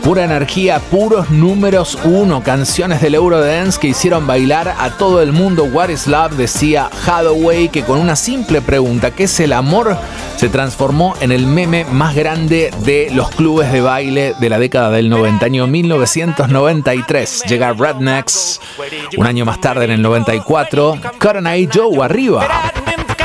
Pura energía, puros números uno, canciones del Eurodance que hicieron bailar a todo el mundo. What is Love, decía Hathaway, que con una simple pregunta, ¿qué es el amor?, se transformó en el meme más grande de los clubes de baile de la década del 90, año 1993. Llega Rednecks un año más tarde, en el 94, Cotton Eye Joe, arriba.